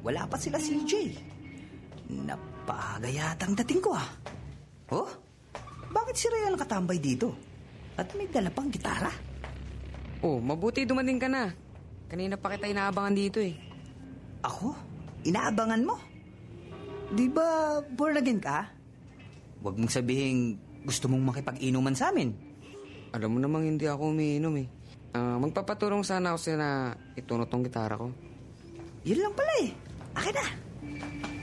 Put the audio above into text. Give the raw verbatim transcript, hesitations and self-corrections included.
wala pa sila C J. Napaaga yatang dating ko ah. Oh, bakit si Rhea nakatambay dito? At may dala pang gitara? Oh, mabuti dumating ka na. Kanina pa kita inaabangan dito eh. Ako? Inaabangan mo? Di ba born again ka? Huwag mong sabihin gusto mong makipag-inuman sa amin. Alam mo namang hindi ako umiinom eh. Uh, magpapaturong sana ako sila na itunot tong gitara ko. Yun lang pala eh. Akin na.